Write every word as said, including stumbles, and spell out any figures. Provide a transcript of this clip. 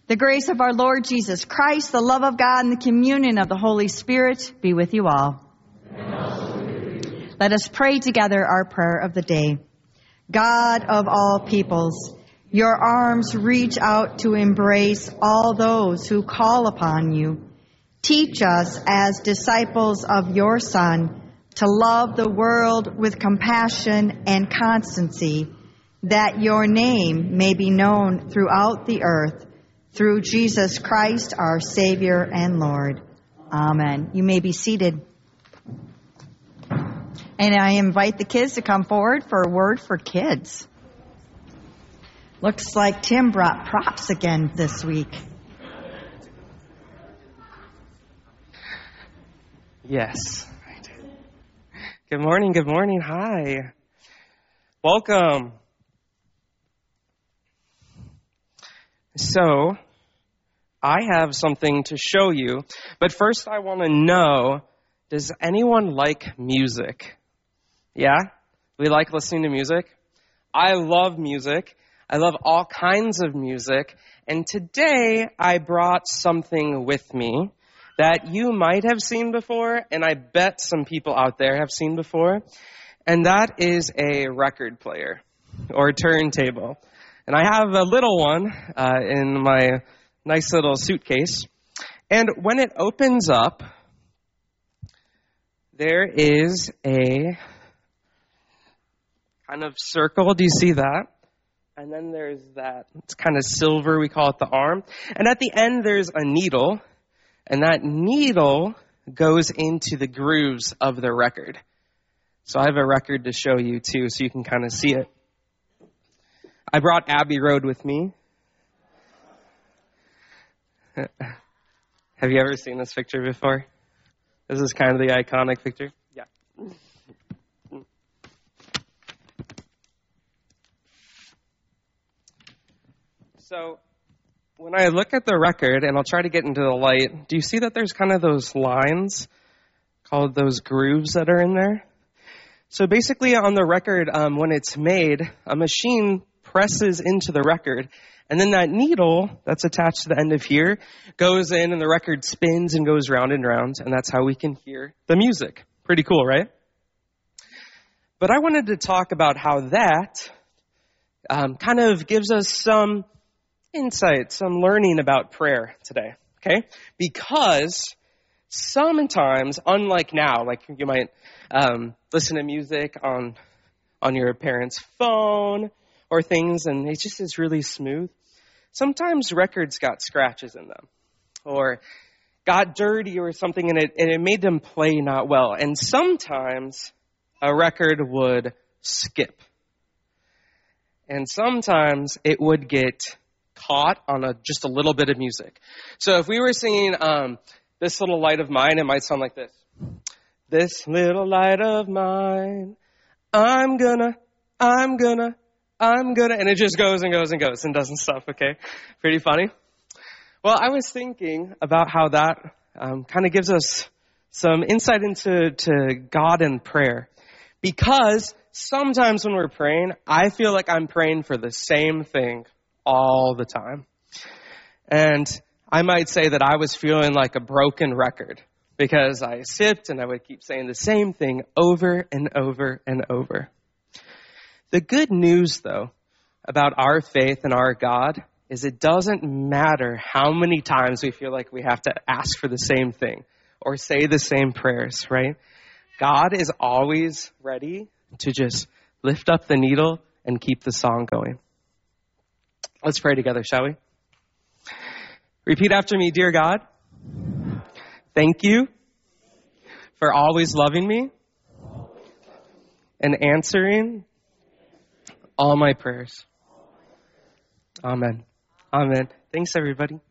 The grace of our Lord Jesus Christ, the love of God, and the communion of the Holy Spirit be with you all. Let us pray together our prayer of the day. God of all peoples, your arms reach out to embrace all those who call upon you. Teach us as disciples of your Son to love the world with compassion and constancy, that your name may be known throughout the earth. Through Jesus Christ, our Savior and Lord. Amen. You may be seated. And I invite the kids to come forward for a word for kids. Looks like Tim brought props again this week. Yes, I did. Good morning, good morning. Hi. Welcome. So, I have something to show you, but first I want to know, does anyone like music? Yeah? We like listening to music? I love music. I love all kinds of music, and today I brought something with me that you might have seen before, and I bet some people out there have seen before, and that is a record player or turntable. And I have a little one uh, in my nice little suitcase. And when it opens up, there is a kind of circle. Do you see that? And then there's that, it's kind of silver, we call it the arm. And at the end, there's a needle. And that needle goes into the grooves of the record. So I have a record to show you, too, so you can kind of see it. I brought Abbey Road with me. Have you ever seen this picture before? This is kind of the iconic picture. Yeah. So when I look at the record, and I'll try to get into the light, do you see that there's kind of those lines called those grooves that are in there? So basically on the record, um, when it's made, a machine presses into the record, and then that needle that's attached to the end of here goes in, and the record spins and goes round and round, and that's how we can hear the music. Pretty cool, right? But I wanted to talk about how that um, kind of gives us some insight, some learning about prayer today, okay? Because sometimes, unlike now, like you might um, listen to music on on your parents' phone or things, and it just is really smooth. Sometimes records got scratches in them, or got dirty or something, and it, and it made them play not well. And sometimes a record would skip. And sometimes it would get caught on a just a little bit of music. So if we were singing um, This Little Light of Mine, it might sound like this. This little light of mine, I'm gonna, I'm gonna, I'm gonna, and it just goes and goes and goes and doesn't stop, okay? Pretty funny. Well, I was thinking about how that um, kind of gives us some insight into to God and prayer. Because sometimes when we're praying, I feel like I'm praying for the same thing all the time. And I might say that I was feeling like a broken record because I sipped and I would keep saying the same thing over and over and over. The good news, though, about our faith and our God is it doesn't matter how many times we feel like we have to ask for the same thing or say the same prayers, right? God is always ready to just lift up the needle and keep the song going. Let's pray together, shall we? Repeat after me, dear God, thank you for always loving me and answering all my prayers. Amen. Amen. Thanks, everybody.